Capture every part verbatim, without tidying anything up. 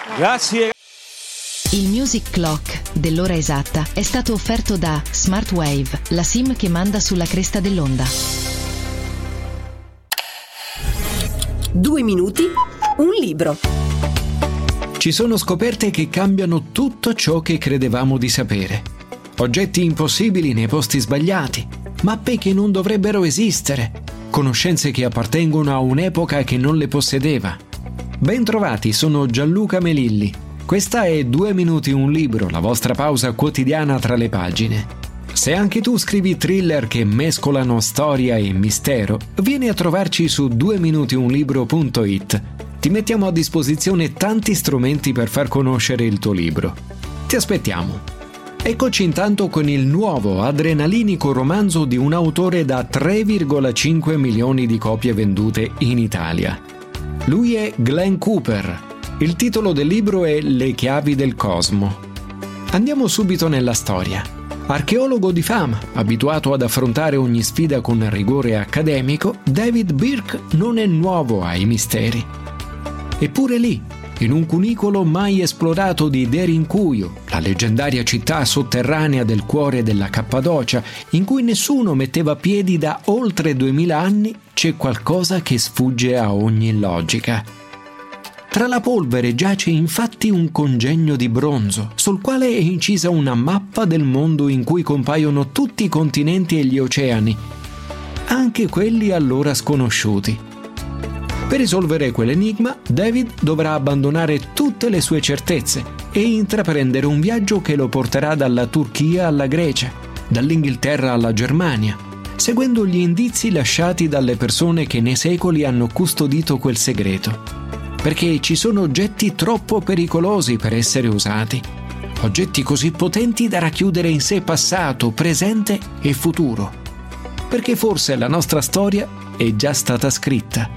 Grazie. Il Music Clock dell'ora esatta è stato offerto da Smartwave, la SIM che manda sulla cresta dell'onda. Due minuti, un libro. Ci sono scoperte che cambiano tutto ciò che credevamo di sapere. Oggetti impossibili nei posti sbagliati, mappe che non dovrebbero esistere, conoscenze che appartengono a un'epoca che non le possedeva. Bentrovati, sono Gianluca Melilli. Questa è Due minuti un libro, la vostra pausa quotidiana tra le pagine. Se anche tu scrivi thriller che mescolano storia e mistero, vieni a trovarci su due minuti un libro punto it. Ti mettiamo a disposizione tanti strumenti per far conoscere il tuo libro. Ti aspettiamo. Eccoci intanto con il nuovo adrenalinico romanzo di un autore da tre virgola cinque milioni di copie vendute in Italia. Lui è Glenn Cooper. Il titolo del libro è Le chiavi del cosmo. Andiamo subito nella storia. Archeologo di fama, abituato ad affrontare ogni sfida con rigore accademico, David Birk non è nuovo ai misteri. Eppure lì, in un cunicolo mai esplorato di Derinkuyu, la leggendaria città sotterranea del cuore della Cappadocia, in cui nessuno metteva piedi da oltre duemila anni, c'è qualcosa che sfugge a ogni logica. Tra la polvere giace infatti un congegno di bronzo, sul quale è incisa una mappa del mondo in cui compaiono tutti i continenti e gli oceani, anche quelli allora sconosciuti. Per risolvere quell'enigma, David dovrà abbandonare tutte le sue certezze e intraprendere un viaggio che lo porterà dalla Turchia alla Grecia, dall'Inghilterra alla Germania, seguendo gli indizi lasciati dalle persone che nei secoli hanno custodito quel segreto. Perché ci sono oggetti troppo pericolosi per essere usati, oggetti così potenti da racchiudere in sé passato, presente e futuro. Perché forse la nostra storia è già stata scritta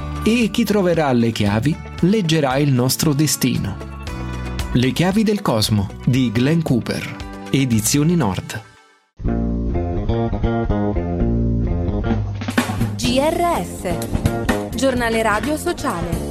e chi troverà le chiavi leggerà il nostro destino. Le chiavi del cosmo di Glenn Cooper, Edizioni Nord. G R S, giornale radio sociale.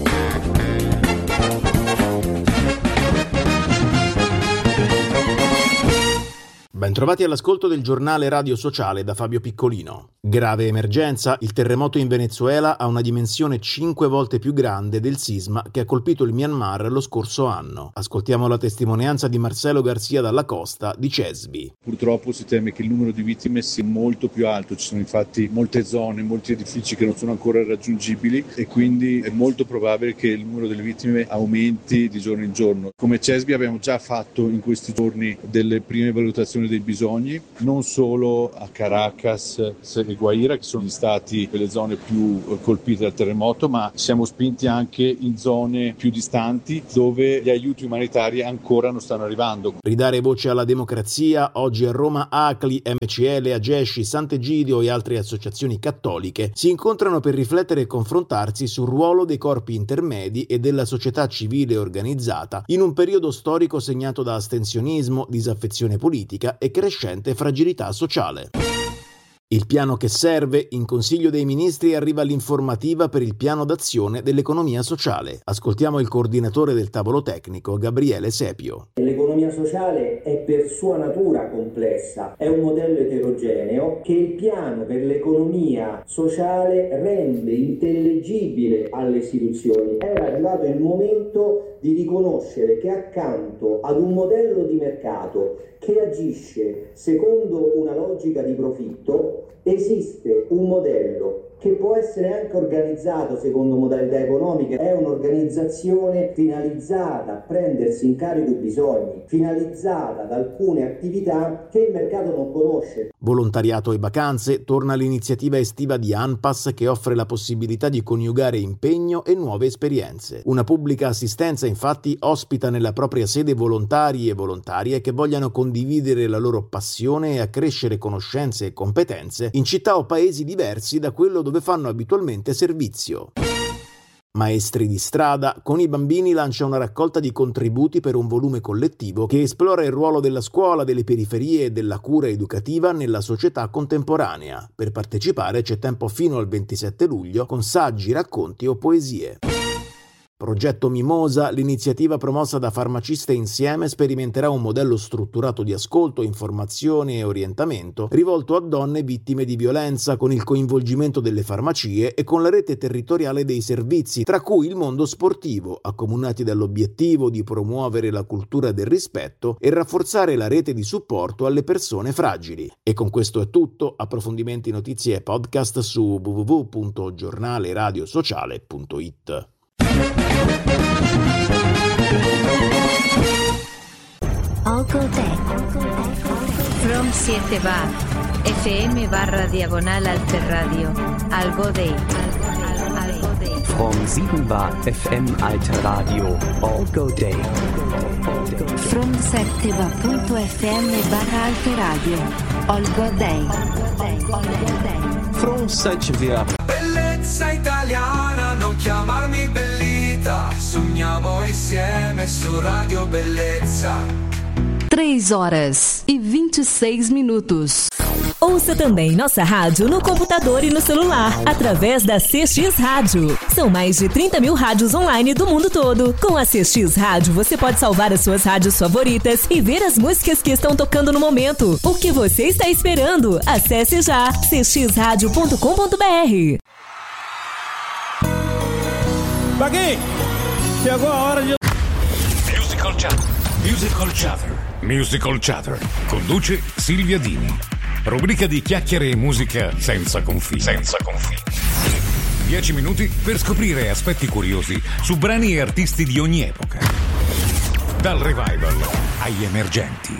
Bentrovati all'ascolto del giornale radio sociale da Fabio Piccolino. Grave emergenza, il terremoto in Venezuela ha una dimensione cinque volte più grande del sisma che ha colpito il Myanmar lo scorso anno. Ascoltiamo la testimonianza di Marcelo Garcia dalla Costa di Cesbi. Purtroppo si teme che il numero di vittime sia molto più alto, ci sono infatti molte zone, molti edifici che non sono ancora raggiungibili e quindi è molto probabile che il numero delle vittime aumenti di giorno in giorno. Come Cesbi abbiamo già fatto in questi giorni delle prime valutazioni dei bisogni, non solo a Caracas e Guaira, che sono gli stati le zone più colpite dal terremoto, ma siamo spinti anche in zone più distanti dove gli aiuti umanitari ancora non stanno arrivando. Ridare voce alla democrazia, oggi a Roma A C L I, M C L, Agesci, Sant'Egidio e altre associazioni cattoliche si incontrano per riflettere e confrontarsi sul ruolo dei corpi intermedi e della società civile organizzata in un periodo storico segnato da astensionismo, disaffezione politica e crescente fragilità sociale. Il piano che serve, in Consiglio dei Ministri arriva l'informativa per il piano d'azione dell'economia sociale. Ascoltiamo il coordinatore del tavolo tecnico, Gabriele Sepio. L'economia sociale è per sua natura complessa, è un modello eterogeneo che il piano per l'economia sociale rende intellegibile alle istituzioni. Era arrivato il momento di riconoscere che accanto ad un modello di mercato che agisce secondo una logica di profitto, esiste un modello che può essere anche organizzato secondo modalità economiche, è un'organizzazione finalizzata a prendersi in carico i bisogni, finalizzata ad alcune attività che il mercato non conosce. Volontariato e vacanze, torna l'iniziativa estiva di ANPAS che offre la possibilità di coniugare impegno e nuove esperienze. Una pubblica assistenza infatti ospita nella propria sede volontari e volontarie che vogliano condividere la loro passione e accrescere conoscenze e competenze in città o paesi diversi da quello dove fanno abitualmente servizio. Maestri di strada, con i bambini lancia una raccolta di contributi per un volume collettivo che esplora il ruolo della scuola, delle periferie e della cura educativa nella società contemporanea. Per partecipare c'è tempo fino al ventisette luglio con saggi, racconti o poesie. Progetto Mimosa, l'iniziativa promossa da Farmaciste Insieme, sperimenterà un modello strutturato di ascolto, informazione e orientamento rivolto a donne vittime di violenza, con il coinvolgimento delle farmacie e con la rete territoriale dei servizi, tra cui il mondo sportivo, accomunati dall'obiettivo di promuovere la cultura del rispetto e rafforzare la rete di supporto alle persone fragili. E con questo è tutto. Approfondimenti, notizie e podcast su w w w punto giornale radio sociale punto i t. All Go Day. From siete bar F M barra diagonal alter radio. All Go Day. From sieben bar F M alter radio. All Go Day. From sette bar punto F M barra alter radio. All Go Day. From sette via. Bellezza italiana, non chiamarmi Bellita. Sogniamo insieme su Radio Bellezza. três horas e vinte e seis minutos. Ouça também nossa rádio no computador e no celular, através da C X Rádio. São mais de trinta mil rádios online do mundo todo. Com a C X Rádio, você pode salvar as suas rádios favoritas e ver as músicas que estão tocando no momento. O que você está esperando? Acesse já c x rádio ponto com ponto b r. Paguei! Chegou a hora de... Musical Chatter. Musical Chatter. Musical Chatter. Conduce Silvia Dini. Rubrica di chiacchiere e musica senza confini. Senza confini. Dieci minuti per scoprire aspetti curiosi su brani e artisti di ogni epoca. Dal revival agli emergenti.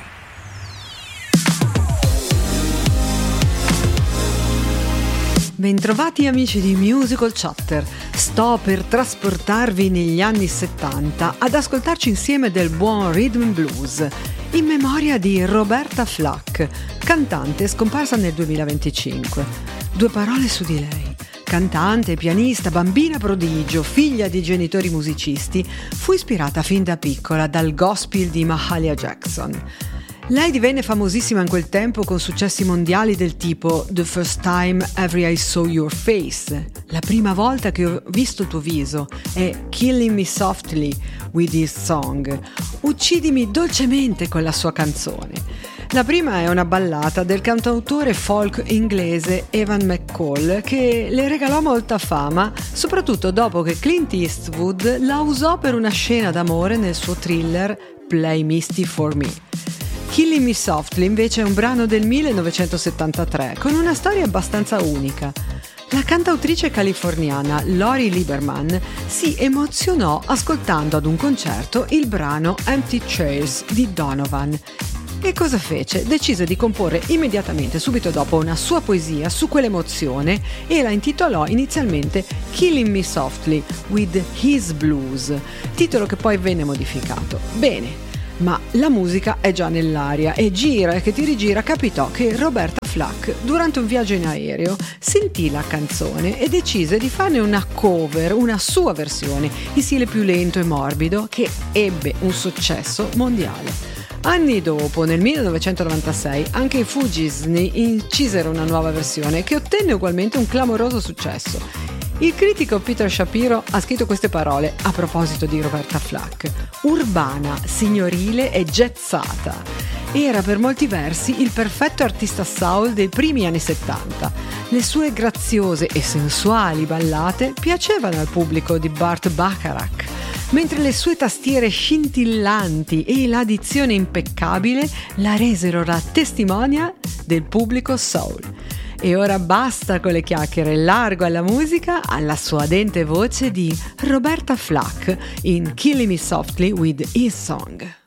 Bentrovati amici di Musical Chatter. Sto per trasportarvi negli anni settanta ad ascoltarci insieme del buon rhythm and blues, in memoria di Roberta Flack, cantante scomparsa nel duemilaventicinque. Due parole su di lei. Cantante, pianista, bambina prodigio, figlia di genitori musicisti, fu ispirata fin da piccola dal gospel di Mahalia Jackson. Lei divenne famosissima in quel tempo con successi mondiali del tipo The First Time Ever I Saw Your Face, la prima volta che ho visto il tuo viso, e Killing Me Softly with This Song, uccidimi dolcemente con la sua canzone. La prima è una ballata del cantautore folk inglese Evan McCall, che le regalò molta fama, soprattutto dopo che Clint Eastwood la usò per una scena d'amore nel suo thriller Play Misty for Me. Killing Me Softly invece è un brano del millenovecentosettantatré con una storia abbastanza unica. La cantautrice californiana Lori Lieberman si emozionò ascoltando ad un concerto il brano Empty Chairs di Donovan. E cosa fece? Decise di comporre immediatamente subito dopo una sua poesia su quell'emozione e la intitolò inizialmente Killing Me Softly with His Blues, titolo che poi venne modificato. Bene. Ma la musica è già nell'aria e gira e che ti rigira capitò che Roberta Flack, durante un viaggio in aereo, sentì la canzone e decise di farne una cover, una sua versione, in stile più lento e morbido, che ebbe un successo mondiale. Anni dopo, nel millenovecentonovantasei, anche i Fugees ne incisero una nuova versione che ottenne ugualmente un clamoroso successo. Il critico Peter Shapiro ha scritto queste parole a proposito di Roberta Flack: urbana, signorile e jazzata. Era per molti versi il perfetto artista soul dei primi anni settanta. Le sue graziose e sensuali ballate piacevano al pubblico di Burt Bacharach, mentre le sue tastiere scintillanti e la dizione impeccabile la resero la testimonial del pubblico soul. E ora basta con le chiacchiere, largo alla musica, alla suadente voce di Roberta Flack in Killing Me Softly with His Song.